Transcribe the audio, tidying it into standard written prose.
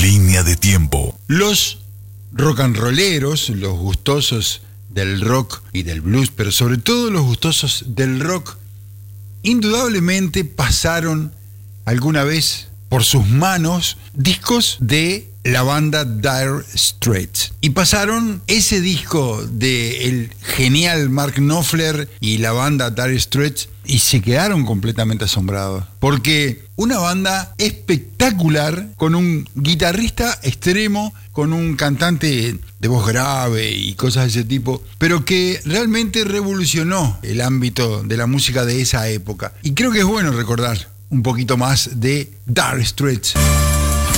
Línea de tiempo. Los rock and rolleros, los gustosos del rock y del blues, pero sobre todo los gustosos del rock, indudablemente pasaron alguna vez por sus manos discos de la banda Dire Straits. Y pasaron ese disco del genial Mark Knopfler y la banda Dire Straits y se quedaron completamente asombrados. Porque una banda espectacular, con un guitarrista extremo, con un cantante de voz grave y cosas de ese tipo, pero que realmente revolucionó el ámbito de la música de esa época. Y creo que es bueno recordar un poquito más de Dire Straits.